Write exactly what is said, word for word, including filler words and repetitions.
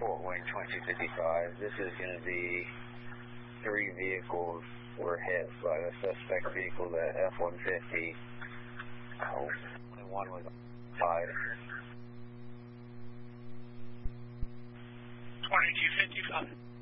Fort Wayne twenty-two fifty-five. This is going to be three vehicles were hit by the suspect vehicle, the F one fifty. Oh, only one was five. twenty-two fifty-five.